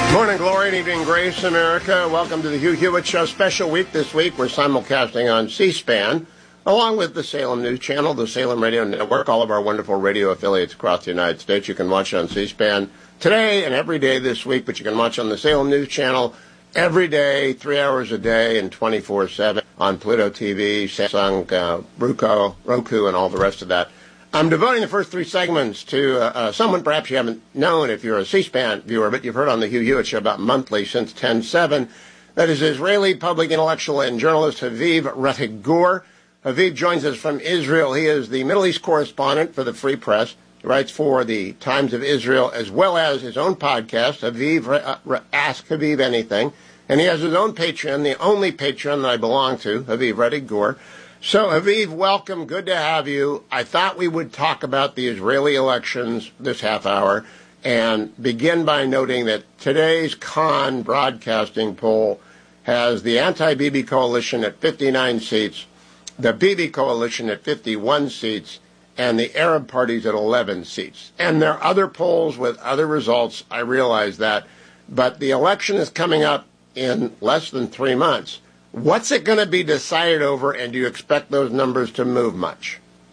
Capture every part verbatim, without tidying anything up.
Morning glory and evening grace, America. Welcome to the Hugh Hewitt Show special week. This week we're simulcasting on C-SPAN, along with the Salem News Channel, the Salem Radio Network, all of our wonderful radio affiliates across the United States. You can watch on C-SPAN today and every day this week, but you can watch on the Salem News Channel every day, three hours a day, and twenty-four seven on Pluto T V, Samsung, uh, Roku, Roku, and all the rest of that. I'm devoting the first three segments to uh, uh, someone perhaps you haven't known if you're a C-SPAN viewer, but you've heard on the Hugh Hewitt Show about monthly since ten seven. That is Israeli public intellectual and journalist Haviv Rettig Gur. Haviv joins us from Israel. He is the Middle East correspondent for the Free Press. He writes for the Times of Israel as well as his own podcast, Haviv, uh, Ask Haviv Anything. And he has his own Patreon, the only Patreon that I belong to, Haviv Rettig Gur. So, Haviv, welcome. Good to have you. I thought we would talk about the Israeli elections this half hour and begin by noting that today's Khan broadcasting poll has the anti-Bibi coalition at fifty-nine seats, the Bibi coalition at fifty-one seats, and the Arab parties at eleven seats. And there are other polls with other results, I realize that, but the election is coming up in less than three months. What's it going to be decided over, and do you expect those numbers to move much?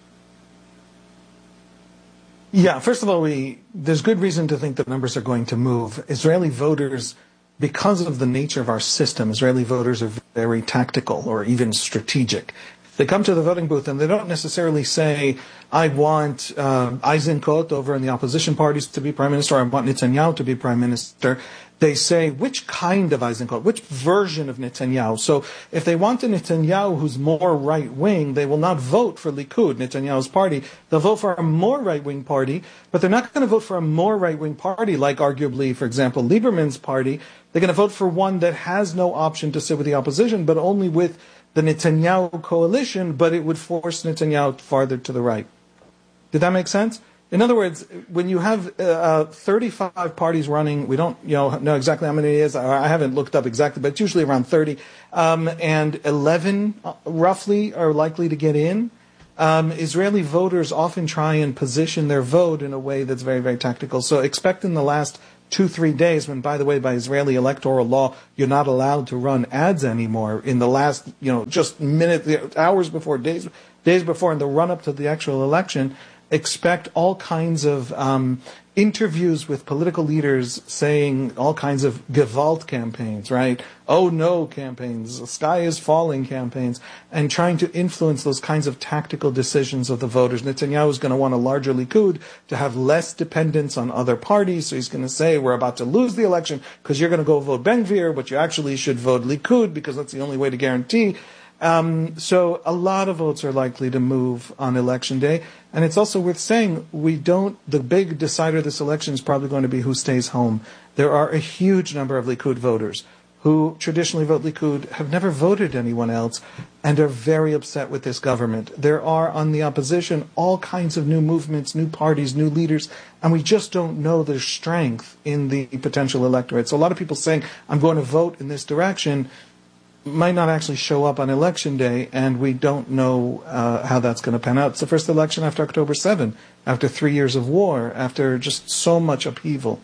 Yeah, first of all, we there's good reason to think the numbers are going to move. Israeli voters, because of the nature of our system, Israeli voters are very tactical or even strategic. They come to the voting booth and they don't necessarily say, I want uh, Eisenkot over in the opposition parties to be prime minister, or I want Netanyahu to be prime minister. They say, which kind of Eisenkot, which version of Netanyahu? So if they want a Netanyahu who's more right-wing, they will not vote for Likud, Netanyahu's party. They'll vote for a more right-wing party, but they're not going to vote for a more right-wing party, like arguably, for example, Lieberman's party. They're going to vote for one that has no option to sit with the opposition, but only with the Netanyahu coalition, but it would force Netanyahu farther to the right. Did that make sense? In other words, when you have uh, thirty-five parties running, we don't you know, know exactly how many it is. I haven't looked up exactly, but it's usually around thirty. Um, and eleven, uh, roughly, are likely to get in. Um, Israeli voters often try and position their vote in a way that's very, very tactical. So expect in the last two, three days, when, by the way, by Israeli electoral law, you're not allowed to run ads anymore. In the last, you know, just minutes, hours before, days, days before, in the run-up to the actual election, expect all kinds of um, interviews with political leaders saying all kinds of Gewalt campaigns, right? Oh no campaigns, the sky is falling campaigns, and trying to influence those kinds of tactical decisions of the voters. Netanyahu is going to want a larger Likud to have less dependence on other parties, so he's going to say, we're about to lose the election because you're going to go vote Ben-Gvir, but you actually should vote Likud because that's the only way to guarantee. Um, so a lot of votes are likely to move on election day. And it's also worth saying, we don't, the big decider of this election is probably going to be who stays home. There are a huge number of Likud voters who traditionally vote Likud, have never voted anyone else, and are very upset with this government. There are, on the opposition, all kinds of new movements, new parties, new leaders, and we just don't know their strength in the potential electorate. So a lot of people saying, I'm going to vote in this direction, might not actually show up on election day, and we don't know uh, how that's going to pan out. It's the first election after October seventh, after three years of war, after just so much upheaval.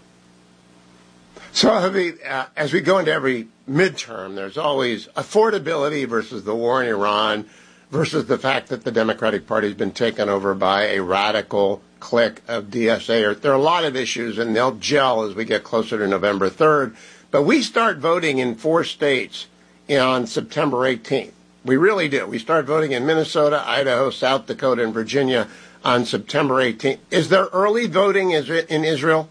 So, Haviv, uh, as we go into every midterm, there's always affordability versus the war in Iran versus the fact that the Democratic Party has been taken over by a radical clique of D S A. There are a lot of issues, and they'll gel as we get closer to November third. But we start voting in four states on September eighteenth. We really do. We start voting in Minnesota, Idaho, South Dakota, and Virginia on September eighteenth. Is there early voting in Israel?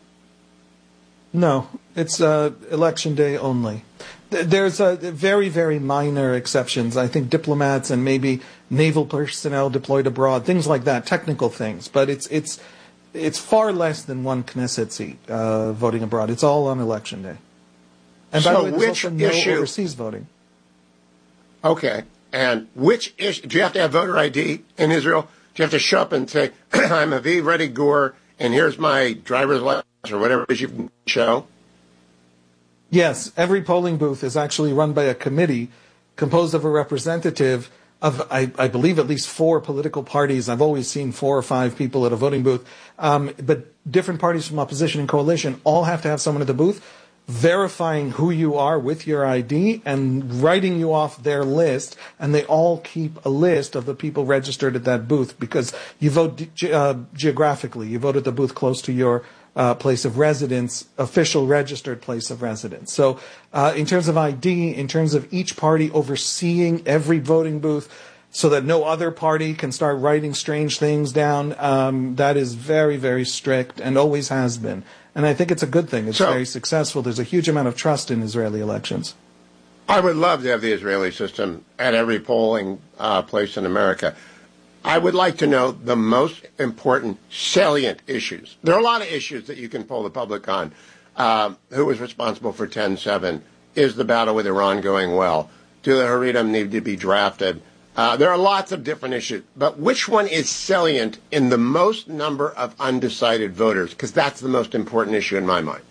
No, it's uh, election day only. There's uh, very, very minor exceptions. I think diplomats and maybe naval personnel deployed abroad, things like that, technical things. But it's it's it's far less than one Knesset seat uh, voting abroad. It's all on election day. And by so the way, there's which also no issue? overseas voting. Okay. And which issue? Do you have to have voter I D in Israel? Do you have to show up and say, I'm Haviv Rettig Gur, and here's my driver's license or whatever it is you can show? Yes, every polling booth is actually run by a committee composed of a representative of, I, I believe, at least four political parties. I've always seen four or five people at a voting booth. Um, but different parties from opposition and coalition all have to have someone at the booth. verifying who you are with your I D and writing you off their list, and they all keep a list of the people registered at that booth because you vote ge- uh, geographically. You vote at the booth close to your uh, place of residence, official registered place of residence. So uh, in terms of I D, in terms of each party overseeing every voting booth so that no other party can start writing strange things down, um, that is very, very strict and always has been. And I think it's a good thing. It's so, very successful. There's a huge amount of trust in Israeli elections. I would love to have the Israeli system at every polling uh, place in America. I would like to know the most important salient issues. There are a lot of issues that you can poll the public on. Uh, who was responsible for ten seven? Is the battle with Iran going well? Do the Haredim need to be drafted? Uh, there are lots of different issues, but which one is salient in the most number of undecided voters? Because that's the most important issue in my mind.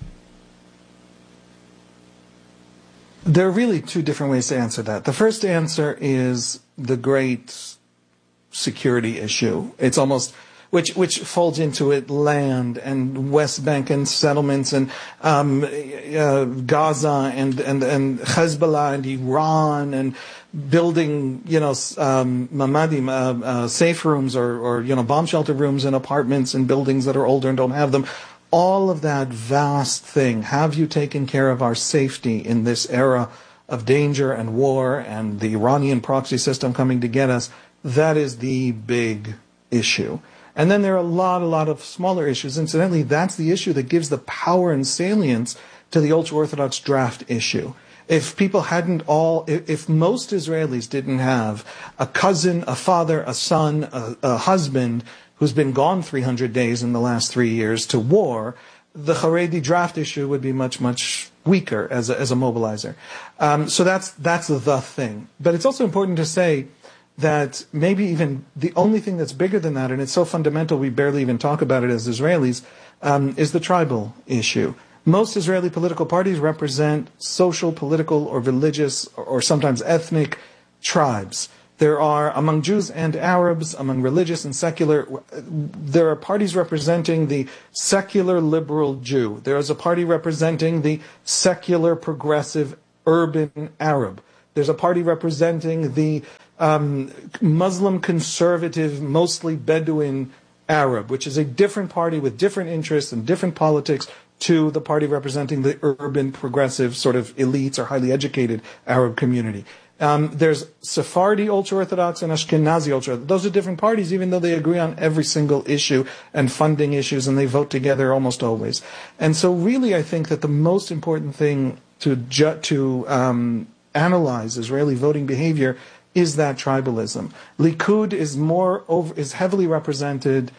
There are really two different ways to answer that. The first answer is the great security issue. It's almost which which folds into it land and West Bank and settlements and um, uh, Gaza and, and, and Hezbollah and Iran and building, you know, um, mamadim, uh, uh, safe rooms or, or, you know, bomb shelter rooms in apartments and buildings that are older and don't have them. All of that vast thing. Have you taken care of our safety in this era of danger and war and the Iranian proxy system coming to get us? That is the big issue. And then there are a lot, a lot of smaller issues. Incidentally, that's the issue that gives the power and salience to the ultra-Orthodox draft issue. If people hadn't all, if, if most Israelis didn't have a cousin, a father, a son, a, a husband who's been gone three hundred days in the last three years to war, the Haredi draft issue would be much, much weaker as a, as a mobilizer. Um, so that's, that's the thing. But it's also important to say that maybe even the only thing that's bigger than that, and it's so fundamental we barely even talk about it as Israelis, um, is the tribal issue. Most Israeli political parties represent social, political, or religious, or, or sometimes ethnic tribes. There are, among Jews and Arabs, among religious and secular, there are parties representing the secular liberal Jew. There is a party representing the secular progressive urban Arab. There's a party representing the um, Muslim conservative, mostly Bedouin Arab, which is a different party with different interests and different politics to the party representing the urban, progressive, sort of elites or highly educated Arab community. Um, there's Sephardi ultra-Orthodox and Ashkenazi ultra-Orthodox. Those are different parties, even though they agree on every single issue and funding issues, and they vote together almost always. And so really I think that the most important thing to ju- to um, analyze Israeli voting behavior is that tribalism. Likud is more over, is heavily represented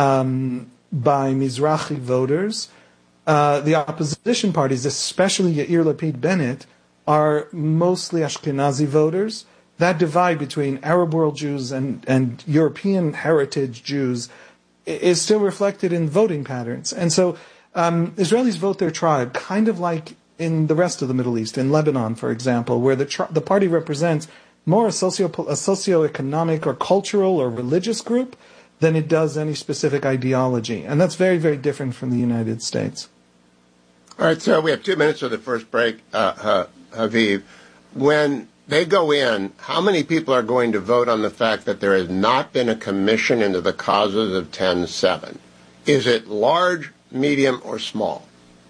um, by Mizrahi voters. Uh, the opposition parties, especially Yair Lapid Bennett, are mostly Ashkenazi voters. That divide between Arab world Jews and, and European heritage Jews is still reflected in voting patterns. And so um, Israelis vote their tribe, kind of like in the rest of the Middle East, in Lebanon, for example, where the tri- the party represents more a, socio- a socioeconomic or cultural or religious group than it does any specific ideology. And that's very, very different from the United States. All right, so we have two minutes of the first break, uh, Haviv. When they go in, how many people are going to vote on the fact that there has not been a commission into the causes of ten seven? Is it large, medium, or small?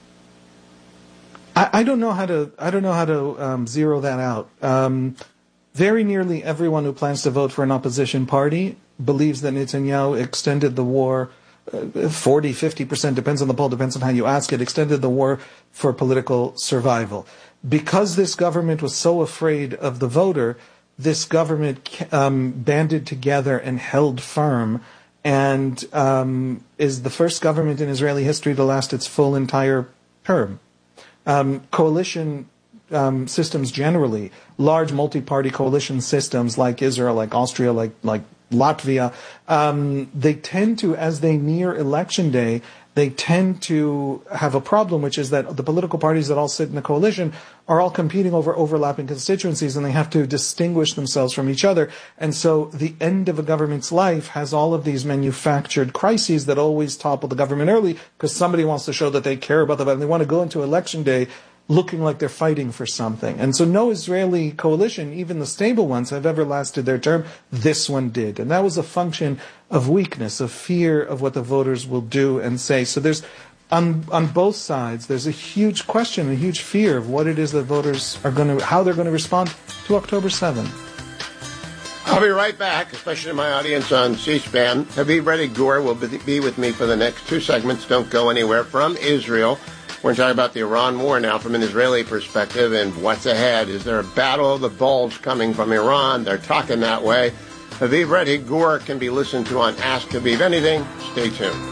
I, I don't know how to. I don't know how to um, zero that out. Um, very nearly everyone who plans to vote for an opposition party believes that Netanyahu extended the war. forty, fifty percent, depends on the poll, depends on how you ask it, extended the war for political survival. Because this government was so afraid of the voter, this government um, banded together and held firm and um, is the first government in Israeli history to last its full entire term. Um, coalition um, systems generally, large multi-party coalition systems like Israel, like Austria, like like Latvia, um, they tend to, as they near election day, they tend to have a problem, which is that the political parties that all sit in the coalition are all competing over overlapping constituencies, and they have to distinguish themselves from each other. And so the end of a government's life has all of these manufactured crises that always topple the government early because somebody wants to show that they care about the, and they want to go into election day looking like they're fighting for something. And so no Israeli coalition, even the stable ones, have ever lasted their term. This one did. And that was a function of weakness, of fear of what the voters will do and say. So there's, on on both sides, there's a huge question, a huge fear of what it is that voters are going to, how they're going to respond to October seventh. I'll be right back, especially to my audience on C-SPAN. Haviv Reddy Gur will be with me for the next two segments. Don't go anywhere. From Israel, we're going to talk about the Iran war now from an Israeli perspective and what's ahead. Is there a battle of the bulge coming from Iran? They're talking that way. Haviv Reddy Gur can be listened to on Ask Haviv Anything. Stay tuned.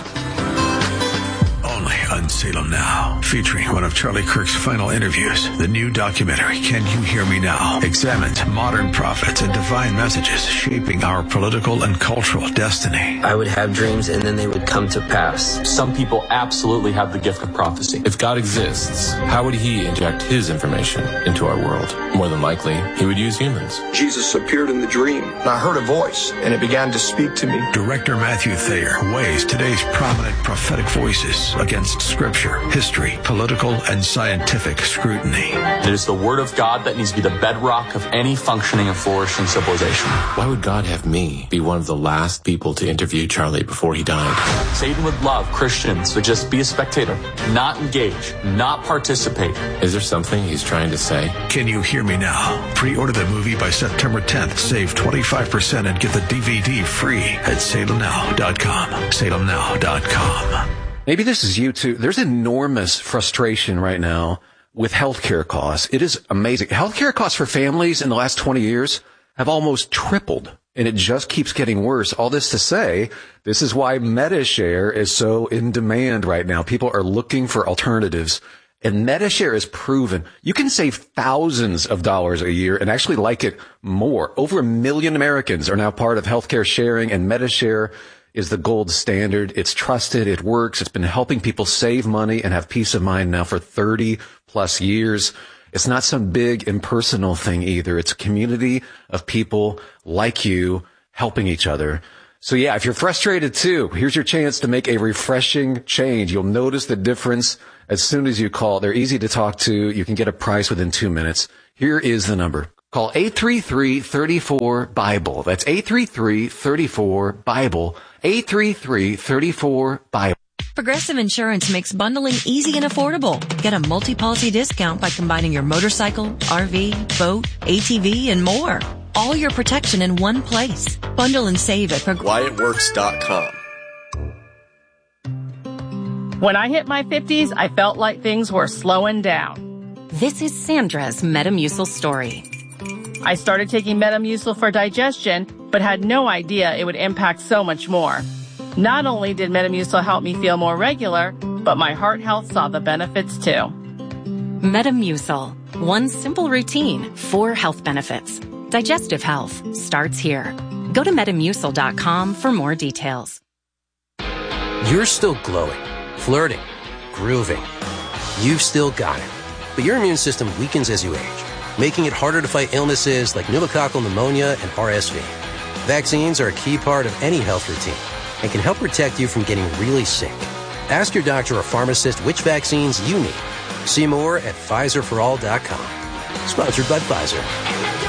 On Salem Now, featuring one of Charlie Kirk's final interviews, the new documentary, Can You Hear Me Now? Examines modern prophets and divine messages shaping our political and cultural destiny. I would have dreams and then they would come to pass. Some people absolutely have the gift of prophecy. If God exists, how would he inject his information into our world? More than likely, he would use humans. Jesus appeared in the dream. I heard a voice, and it began to speak to me. Director Matthew Thayer weighs today's prominent prophetic voices against scripture, history, political, and scientific scrutiny. It is the word of God that needs to be the bedrock of any functioning and flourishing civilization. Why would God have me be one of the last people to interview Charlie before he died? Satan would love Christians to just be a spectator, not engage, not participate. Is there something he's trying to say? Can You Hear Me Now? Pre-order the movie by September tenth. Save twenty-five percent and get the D V D free at salem now dot com. salem now dot com. Maybe this is you too. There's enormous frustration right now with healthcare costs. It is amazing. Healthcare costs for families in the last twenty years have almost tripled, and it just keeps getting worse. All this to say, this is why MediShare is so in demand right now. People are looking for alternatives, and MediShare is proven you can save thousands of dollars a year and actually like it more. Over a million Americans are now part of healthcare sharing, and MediShare is the gold standard. It's trusted. It works. It's been helping people save money and have peace of mind now for thirty plus years. It's not some big impersonal thing either. It's a community of people like you helping each other. So yeah, if you're frustrated too, here's your chance to make a refreshing change. You'll notice the difference as soon as you call. They're easy to talk to. You can get a price within two minutes. Here is the number. Call eight three three, three four, Bible. That's eight three three, three four, Bible. eight three three, three four, Bible. Progressive Insurance makes bundling easy and affordable. Get a multi-policy discount by combining your motorcycle, R V, boat, A T V, and more. All your protection in one place. Bundle and save at Prog- Wyatt Works dot com. When I hit my fifties, I felt like things were slowing down. This is Sandra's Metamucil story. I started taking Metamucil for digestion, but had no idea it would impact so much more. Not only did Metamucil help me feel more regular, but my heart health saw the benefits too. Metamucil. One simple routine, four health benefits. Digestive health starts here. Go to metamucil dot com for more details. You're still glowing, flirting, grooving. You've still got it. But your immune system weakens as you age, making it harder to fight illnesses like pneumococcal pneumonia and R S V. Vaccines are a key part of any health routine and can help protect you from getting really sick. Ask your doctor or pharmacist which vaccines you need. See more at Pfizer for all dot com. Sponsored by Pfizer.